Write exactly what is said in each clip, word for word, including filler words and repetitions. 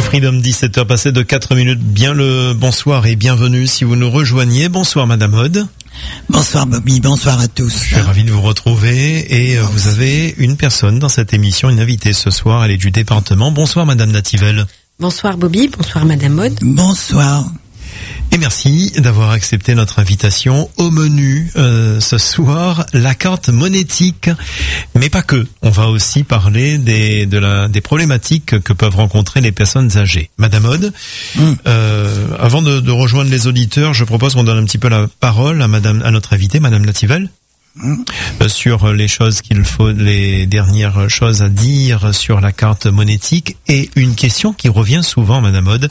Freedom, dix-sept heures passées de quatre minutes. Bien le bonsoir et bienvenue si vous nous rejoignez. Bonsoir Madame Aude. Bonsoir Bobby, bonsoir à tous. Je suis ravi de vous retrouver et vous avez une personne dans cette émission, une invitée ce soir, elle est du département. Bonsoir Madame Nativelle. Bonsoir Bobby, bonsoir Madame Aude. Bonsoir. Et merci d'avoir accepté notre invitation. Au menu euh, ce soir, la carte monétique, mais pas que. On va aussi parler des de la des problématiques que peuvent rencontrer les personnes âgées. Madame Aude, mm. euh, avant de, de rejoindre les auditeurs, je propose qu'on donne un petit peu la parole à Madame à notre invitée, Madame Nativelle. Mmh. sur les choses qu'il faut, les dernières choses à dire sur la carte monétique. Et une question qui revient souvent, Madame Aude,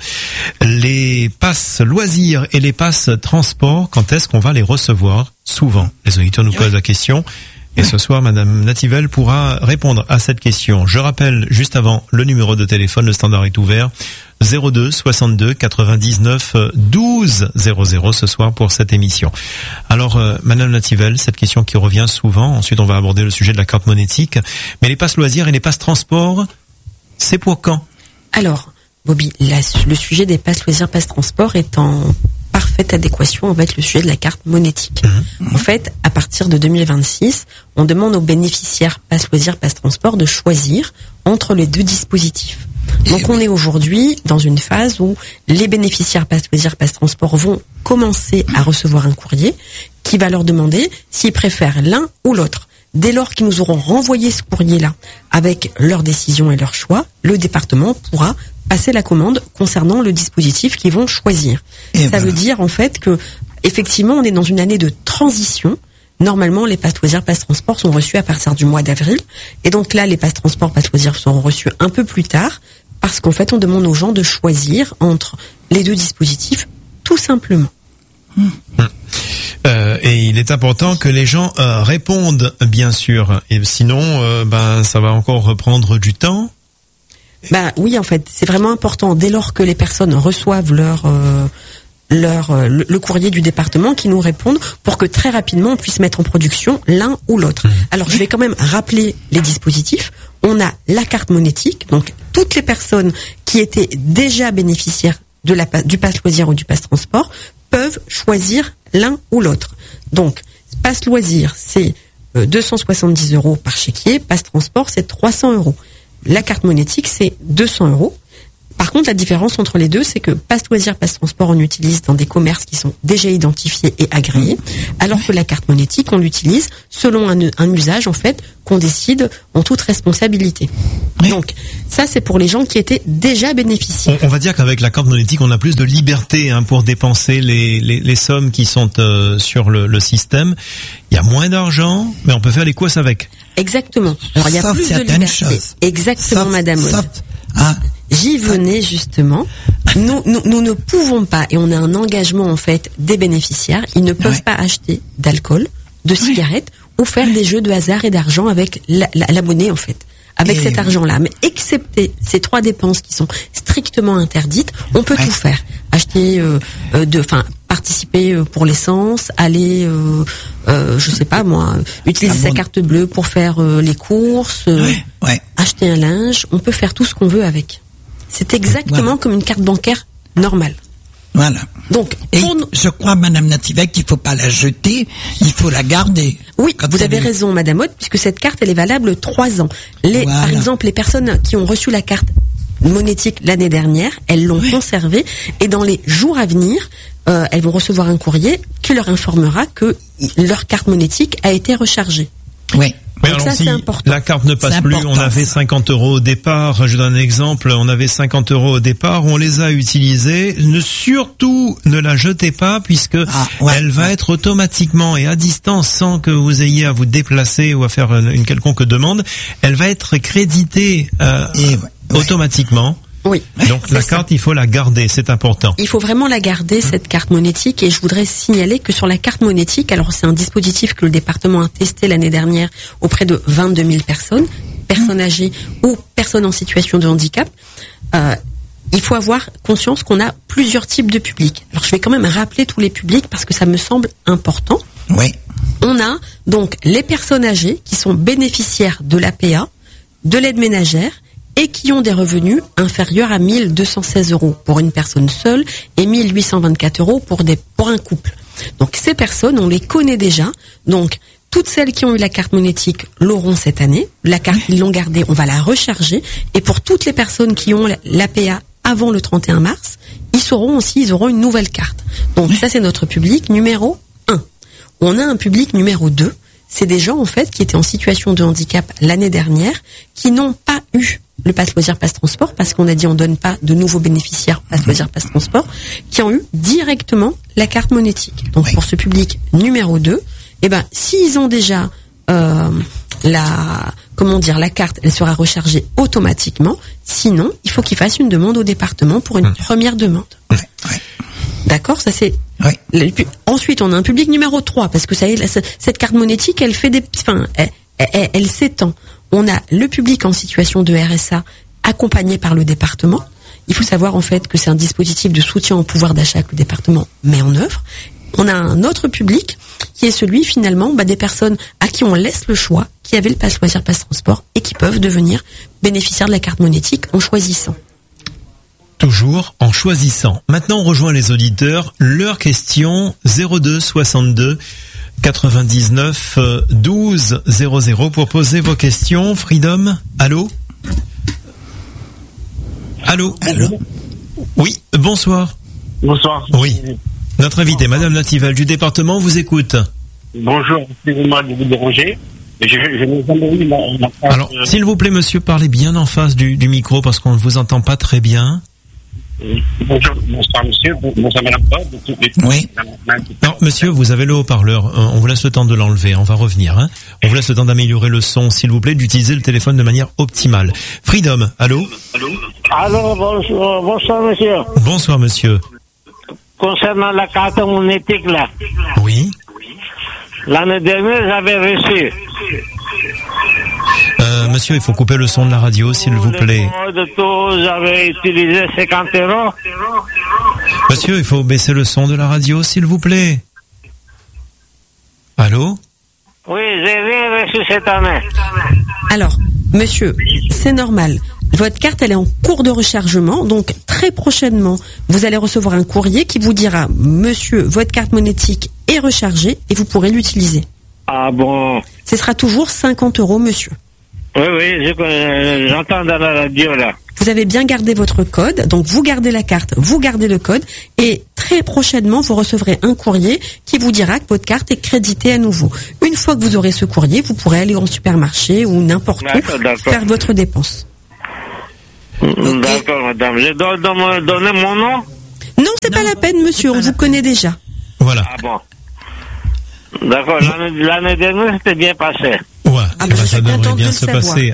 les passes loisirs et les passes transport, quand est-ce qu'on va les recevoir? Souvent, les auditeurs nous posent la question. Et ce soir, Madame Nativelle pourra répondre à cette question. Je rappelle juste avant le numéro de téléphone, le standard est ouvert, zéro deux soixante-deux quatre-vingt-dix-neuf douze zéro zéro ce soir pour cette émission. Alors, euh, Madame Nativelle, cette question qui revient souvent, ensuite on va aborder le sujet de la carte monétique, mais les passes loisirs et les passes transport, c'est pour quand? Alors, Bobby, la, le sujet des passes loisirs, passes transport est en parfaite adéquation avec le sujet de la carte monétique. Mmh. En fait, à partir de deux mille vingt-six, on demande aux bénéficiaires passe loisirs, passe transport de choisir entre les deux dispositifs. Donc on est aujourd'hui dans une phase où les bénéficiaires passe loisirs, passe transport vont commencer à recevoir un courrier qui va leur demander s'ils préfèrent l'un ou l'autre. Dès lors qu'ils nous auront renvoyé ce courrier-là avec leur décision et leur choix, le département pourra passer la commande concernant le dispositif qu'ils vont choisir. Et Ça voilà. veut dire en fait que effectivement on est dans une année de transition. Normalement, les passes loisirs, passes transport sont reçus à partir du mois d'avril. Et donc là, les passes transport, passes loisirs seront reçus un peu plus tard parce qu'en fait, on demande aux gens de choisir entre les deux dispositifs, tout simplement. Mmh. Euh, et il est important que les gens euh, répondent, bien sûr. Et sinon, euh, ben, ça va encore reprendre du temps. Bah oui, en fait, c'est vraiment important. Dès lors que les personnes reçoivent leur... Euh, leur euh, le, le courrier du département qui nous répondent pour que très rapidement on puisse mettre en production l'un ou l'autre. Alors je vais quand même rappeler les dispositifs. On a la carte monétique, donc toutes les personnes qui étaient déjà bénéficiaires de la du pass loisir ou du pass transport peuvent choisir l'un ou l'autre. Donc pass loisir c'est euh, deux cent soixante-dix euros par chéquier, pass transport c'est trois cents euros. La carte monétique c'est deux cents euros. Par contre, la différence entre les deux, c'est que passe loisir, passe transport, on l'utilise dans des commerces qui sont déjà identifiés et agréés, alors que la carte monétique, on l'utilise selon un, un usage, en fait, qu'on décide en toute responsabilité. Oui. Donc, ça, c'est pour les gens qui étaient déjà bénéficiaires. On, on va dire qu'avec la carte monétique, on a plus de liberté hein, pour dépenser les, les, les sommes qui sont euh, sur le, le système. Il y a moins d'argent, mais on peut faire les courses avec. Exactement. Alors, il y a sauf plus de liberté. Choses. Exactement, sauf, Madame Aude. Ah. J'y venais justement. Nous, nous, nous ne pouvons pas, et on a un engagement en fait des bénéficiaires, ils ne peuvent ouais. pas acheter d'alcool, de cigarettes ouais. ou faire ouais. des jeux de hasard et d'argent avec la, la, la monnaie en fait, avec et cet argent-là. Mais excepté ces trois dépenses qui sont strictement interdites, on peut ouais. tout faire. Acheter, euh, euh, de, enfin, participer pour l'essence, aller, euh, euh, je sais pas moi, utiliser ah bon. sa carte bleue pour faire euh, les courses, euh, ouais. Ouais. acheter un linge. On peut faire tout ce qu'on veut avec. C'est exactement voilà. comme une carte bancaire normale. Voilà. Donc, et pour... je crois, Madame Nativelle, qu'il faut pas la jeter, il faut la garder. Oui, vous avez vu. raison, Madame Aude, puisque cette carte, elle est valable trois ans. Les, voilà. Par exemple, les personnes qui ont reçu la carte monétique l'année dernière, elles l'ont oui. conservée, et dans les jours à venir, euh, elles vont recevoir un courrier qui leur informera que leur carte monétique a été rechargée. Oui. Mais alors, ça, si la carte ne passe plus, on avait cinquante euros au départ, je donne un exemple, on avait cinquante euros au départ, on les a utilisés, ne, surtout ne la jetez pas puisque ah, ouais, elle va ouais. être automatiquement et à distance sans que vous ayez à vous déplacer ou à faire une, une quelconque demande, elle va être créditée euh, et ouais, ouais. automatiquement. Oui. Donc la carte, ça. il faut la garder, c'est important. Il faut vraiment la garder, cette carte monétique, et je voudrais signaler que sur la carte monétique, alors c'est un dispositif que le département a testé l'année dernière auprès de vingt-deux mille personnes, personnes âgées ou personnes en situation de handicap. Euh, il faut avoir conscience qu'on a plusieurs types de publics. Alors je vais quand même rappeler tous les publics parce que ça me semble important. Oui. On a donc les personnes âgées qui sont bénéficiaires de l'A P A, de l'aide ménagère et qui ont des revenus inférieurs à mille deux cent seize euros pour une personne seule et mille huit cent vingt-quatre euros pour des pour un couple. Donc ces personnes, on les connaît déjà. Donc toutes celles qui ont eu la carte monétique l'auront cette année. La carte, ils l'ont gardée, on va la recharger. Et pour toutes les personnes qui ont l'A P A avant le trente et un mars, ils sauront aussi, ils auront une nouvelle carte. Donc ça, c'est notre public numéro un. On a un public numéro deux. C'est des gens, en fait, qui étaient en situation de handicap l'année dernière, qui n'ont pas eu le pass loisir pass transport, parce qu'on a dit on donne pas de nouveaux bénéficiaires pass loisir pass transport, qui ont eu directement la carte monétique. Donc oui. Pour ce public numéro deux, eh ben, s'ils ont déjà euh, la, comment dire, la carte, elle sera rechargée automatiquement. Sinon, il faut qu'ils fassent une demande au département pour une mmh. première demande. Ouais, ouais. D'accord, ça c'est. Oui. Ensuite, on a un public numéro trois, parce que ça y est, cette carte monétique, elle fait des, enfin, elle, elle, elle s'étend. On a le public en situation de R S A accompagné par le département. Il faut savoir en fait que c'est un dispositif de soutien au pouvoir d'achat que le département met en œuvre. On a un autre public qui est celui finalement bah, des personnes à qui on laisse le choix, qui avaient le pass loisir pass transport et qui peuvent devenir bénéficiaires de la carte monétique en choisissant. Toujours en choisissant. Maintenant, on rejoint les auditeurs. Leur question zéro deux soixante-deux quatre-vingt-dix-neuf douze zéro zéro pour poser vos questions. Freedom, allô? Allô? Allô? Oui, bonsoir. Bonsoir. Oui. Notre invitée, Madame Natival du département, vous écoute. Bonjour, excusez-moi de vous déranger. Je, je n'ai jamais eu la, la phrase. Alors, euh... s'il vous plaît, monsieur, parlez bien en face du, du micro parce qu'on ne vous entend pas très bien. Bonjour, bonsoir monsieur, bonsoir madame Paul. Oui. Non, monsieur, vous avez le haut-parleur. On vous laisse le temps de l'enlever. On va revenir. Hein. On vous laisse le temps d'améliorer le son, s'il vous plaît, d'utiliser le téléphone de manière optimale. Freedom, allô? Allô? Allô, bonsoir, bonsoir monsieur. Bonsoir monsieur. Concernant la carte monétique là. Oui. L'année dernière, j'avais reçu. Euh, monsieur, il faut couper le son de la radio, s'il vous plaît. De tout, j'avais utilisé cinquante euros. Monsieur, il faut baisser le son de la radio, s'il vous plaît. Allô? Oui, j'ai rien reçu cette année. Alors, monsieur, c'est normal. Votre carte, elle est en cours de rechargement, donc très prochainement, vous allez recevoir un courrier qui vous dira, monsieur, votre carte monétique est rechargée et vous pourrez l'utiliser. Ah bon? Ce sera toujours cinquante euros, monsieur. Oui, oui, je, j'entends dans la radio, là. Vous avez bien gardé votre code, donc vous gardez la carte, vous gardez le code, et très prochainement, vous recevrez un courrier qui vous dira que votre carte est créditée à nouveau. Une fois que vous aurez ce courrier, vous pourrez aller en supermarché ou n'importe d'accord, où d'accord. faire votre dépense. Okay. D'accord, madame. Je dois donner mon nom? Non, c'est non, pas la peine, monsieur, on vous connaît déjà. Voilà. Ah bon. D'accord, l'année, l'année dernière, c'était bien passé. Ouais, ah, bah, ça devrait bien se savoir. passer.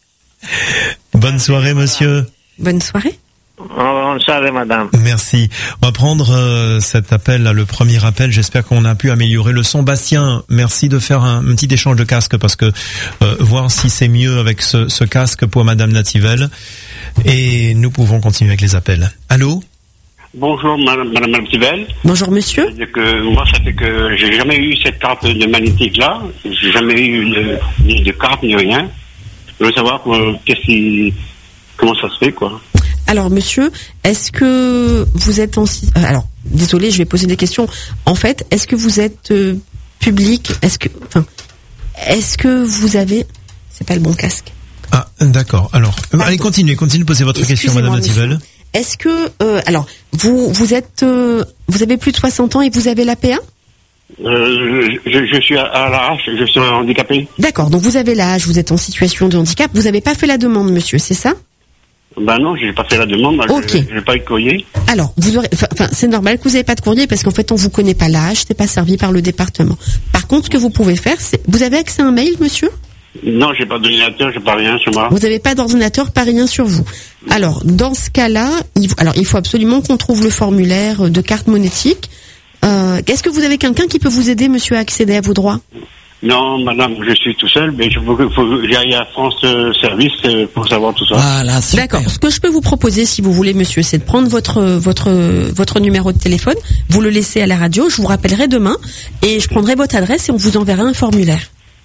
Bonne soirée, monsieur. Bonne soirée. Bonne soirée, madame. Merci. On va prendre euh, cet appel, là, le premier appel. J'espère qu'on a pu améliorer le son. Bastien, merci de faire un, un petit échange de casque parce que euh, voir si c'est mieux avec ce, ce casque pour Madame Nativel. Et nous pouvons continuer avec les appels. Allô? Bonjour madame, madame Nativel. Bonjour monsieur. Que, moi ça fait que j'ai jamais eu cette carte de magnétique là. J'ai jamais eu de, ni de carte ni rien. Je veux savoir euh, qu'est-ce qui, comment ça se fait quoi. Alors monsieur, est-ce que vous êtes en... Alors, désolé, je vais poser des questions. En fait, est-ce que vous êtes euh, public? Est-ce que... Enfin, est-ce que vous avez... C'est pas le bon casque. Ah, d'accord. Alors, Pardon. allez, continuez, continuez de poser votre question, Madame Nativel. Est-ce que... Euh, alors, vous vous êtes... Euh, vous avez plus de soixante ans et vous avez l'A P A? Euh, je, je suis à, à l'arrache, je suis handicapé. D'accord, donc vous avez l'âge, vous êtes en situation de handicap. Vous n'avez pas fait la demande, monsieur, c'est ça? Ben non, j'ai pas fait la demande. Ok. J'ai, j'ai pas eu de courrier. Alors, vous aurez, enfin, c'est normal que vous n'ayez pas de courrier parce qu'en fait, on vous connaît pas l'âge, c'est pas servi par le département. Par contre, ce que vous pouvez faire, c'est, vous avez accès à un mail, monsieur? Non, j'ai pas d'ordinateur, j'ai pas rien sur moi. Vous n'avez pas d'ordinateur, pas rien sur vous. Alors, dans ce cas-là, il, alors il faut absolument qu'on trouve le formulaire de carte monétique. Euh, est-ce que vous avez quelqu'un qui peut vous aider, monsieur, à accéder à vos droits? Non, madame, je suis tout seul, mais il faut, faut que j'aille à France euh, Service euh, pour savoir tout ça. Voilà, d'accord. Ce que je peux vous proposer, si vous voulez, monsieur, c'est de prendre votre votre votre numéro de téléphone, vous le laissez à la radio, je vous rappellerai demain, et je prendrai votre adresse et on vous enverra un formulaire.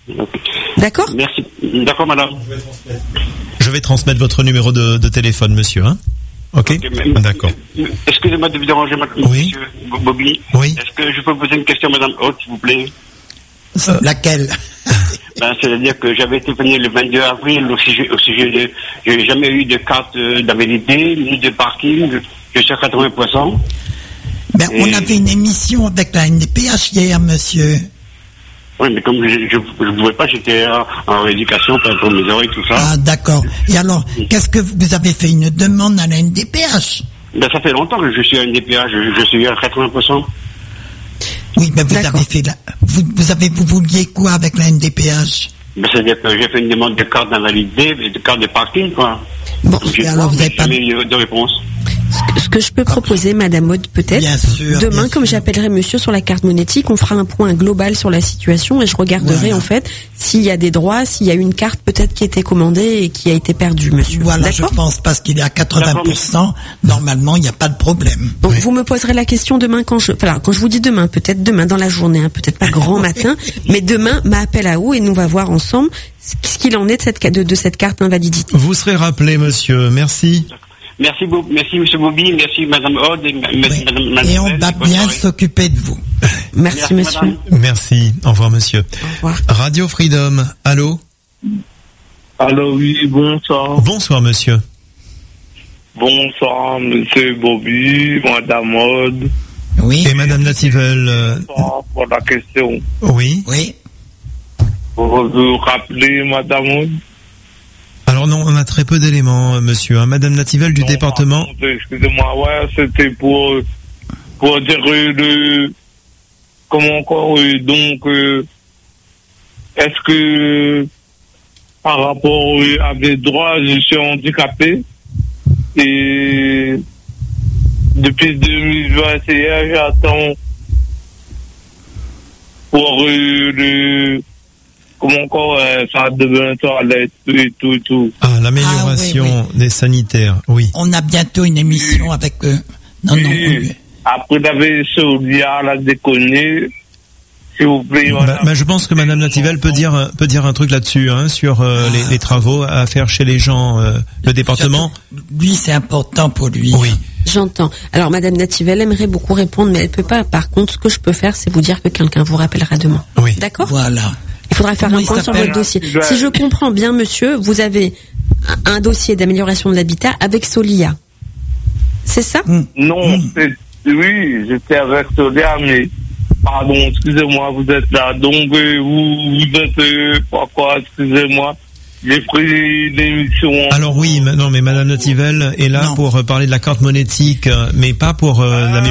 D'accord ? Merci. D'accord, madame. Je vais transmettre votre numéro de, de téléphone, monsieur. Hein ok, okay mais, d'accord. Excusez-moi de vous déranger, maintenant, oui. monsieur Bobby. Oui. Est-ce que je peux poser une question à madame Haute, s'il vous plaît? Euh, Laquelle? Ben, c'est-à-dire que j'avais téléphoné le vingt-deux avril au sujet, au sujet de... Je n'ai jamais eu de carte d'habilité, ni de parking. Je suis à quatre-vingts pour cent. Ben, Et... on avait une émission avec la N D P H hier, monsieur. Oui, mais comme je ne pouvais pas, j'étais en, en rééducation pour mes oreilles, tout ça. Ah, d'accord. Et alors, qu'est-ce que vous avez fait une demande à la N D P H? Ben, ça fait longtemps que je suis à N D P H, je, je suis à quatre-vingts pour cent. Oui, mais vous avez fait la... Vous, vous avez, vous vouliez quoi avec la N D P H? Ben, c'est-à-dire que j'ai fait une demande de carte d'invalidité, de carte de parking, quoi. Bon, et alors vous n'avez pas... jamais eu de réponse. Ce que je peux proposer, Madame Aude, peut-être, bien sûr, demain, bien comme sûr. j'appellerai monsieur sur la carte monétique, on fera un point global sur la situation et je regarderai Voilà. en fait s'il y a des droits, s'il y a une carte peut-être qui a été commandée et qui a été perdue, monsieur. Voilà, je D'accord ? pense, parce qu'il est à quatre-vingts pour cent, normalement, il n'y a pas de problème. Donc vous me poserez la question demain quand je, enfin, quand je vous dis demain, peut-être demain dans la journée, hein, peut-être pas grand matin, mais demain, m'appelle à où et nous va voir ensemble ce qu'il en est de cette, de, de cette carte invalidité. Vous serez rappelé, monsieur. Merci. Merci, Bo- merci, monsieur Bobby, merci, madame Aude, et merci, Oui. madame, madame Et on Belle, va bonne bien soirée. s'occuper de vous. Merci, Merci, monsieur. madame. Merci. Au revoir, monsieur. Au revoir. Radio Freedom. Allô? Allô, oui, bonsoir. Bonsoir, monsieur. Bonsoir, monsieur Bobby, madame Aude. Oui, Et madame Nativelle, euh, Bonsoir pour la question. oui. oui. Vous vous rappelez, madame Aude? Alors non, on a très peu d'éléments, euh, monsieur. Hein. Madame Nativelle du Non, département. pardon, excusez-moi, ouais, c'était pour, pour dire euh, le, comment encore, euh, donc, euh, est-ce que, par rapport euh, à mes droits, je suis handicapé, et depuis deux mille vingt et un, j'attends pour euh, le, comment encore, euh, ça devient toilette, tout et tout, et tout. Ah, l'amélioration Ah, oui, des sanitaires, oui. On a bientôt une émission avec eux. Non, non, Et oui. après, d'avoir Solia, la déconner, s'il vous plaît. Bah, madame. bah, je pense que madame Nativelle peut dire peut dire un truc là-dessus, hein, sur euh, Ah. les, les travaux à faire chez les gens, euh, le département. Surtout, lui, c'est important pour lui. Oui. J'entends. Alors, Madame Nativelle aimerait beaucoup répondre, mais elle peut pas. Par contre, ce que je peux faire, c'est vous dire que quelqu'un vous rappellera demain. Oui. D'accord ? Voilà. Il faudra faire Comment un il point sur s'appelle votre dossier. Je- Si je comprends bien, monsieur, vous avez un, un dossier d'amélioration de l'habitat avec Solia. C'est ça ? Mm. Non, Mm. c'est, oui, j'étais avec Solia, mais, pardon, excusez-moi, vous êtes là. Donc, euh, vous, vous êtes, euh, pourquoi, excusez-moi, j'ai pris l'émission. Alors oui, mais- non, mais madame Nativelle est là Non. pour euh, parler de la carte monétique, euh, mais pas pour euh, Ah. l'amélioration